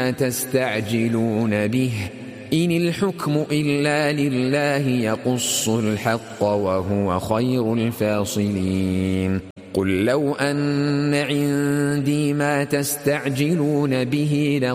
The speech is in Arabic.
تستعجلون به إن الحكم إلا لله يقص الحق وهو خير الفاصلين قل لو أن عندي ما تستعجلون به